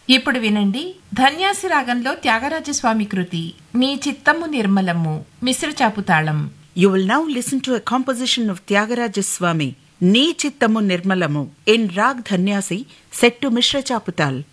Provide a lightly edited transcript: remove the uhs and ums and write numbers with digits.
ఇప్పుడు వినండి ధన్యాసి రాగంలో త్యాగరాజస్వామి కృతి నీ చిత్తము నిర్మలము మిశ్ర చాపుతాళం. You will now listen to a composition of Tyagaraja Swami, Nee Chittamu Nirmalamu, in Rag Dhanyasi, set to Mishra Chaputal.